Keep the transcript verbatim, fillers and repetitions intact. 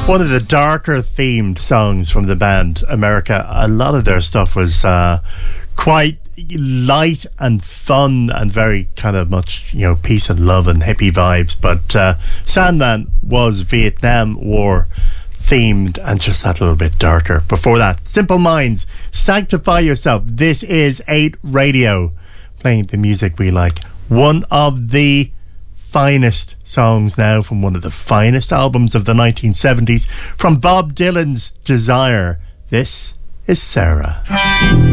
One of the darker themed songs from the band America. A lot of their stuff was uh, quite light and fun and very kind of much, you know, peace and love and hippie vibes. But uh, Sandman was Vietnam War themed and just that little bit darker. Before that, Simple Minds, Sanctify Yourself. This is eight Radio, playing the music we like. One of the finest songs now from one of the finest albums of the nineteen seventies, from Bob Dylan's Desire. This is Sarah.